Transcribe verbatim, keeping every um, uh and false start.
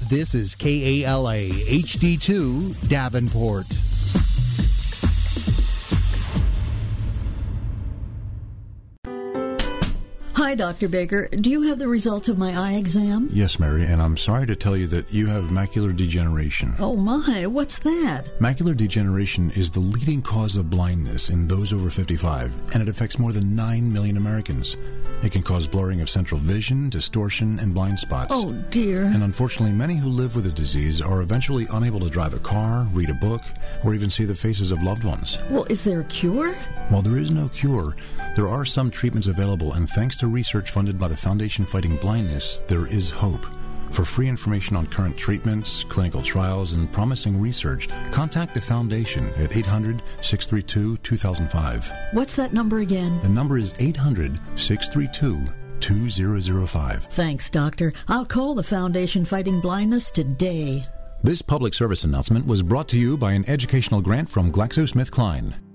This is K A L A H D two Davenport. Hi, Doctor Baker. Do you have the results of my eye exam? Yes, Mary, and I'm sorry to tell you that you have macular degeneration. Oh, my. What's that? Macular degeneration is the leading cause of blindness in those over fifty-five, and it affects more than nine million Americans. It can cause blurring of central vision, distortion, and blind spots. Oh, dear. And unfortunately, many who live with the disease are eventually unable to drive a car, read a book, or even see the faces of loved ones. Well, is there a cure? While there is no cure, there are some treatments available, and thanks to research funded by the Foundation Fighting Blindness, there is hope. For free information on current treatments, clinical trials, and promising research, contact the Foundation at eight hundred, six three two, two thousand five. What's that number again? The number is eight hundred, six three two, two thousand five. Thanks, Doctor. I'll call the Foundation Fighting Blindness today. This public service announcement was brought to you by an educational grant from GlaxoSmithKline.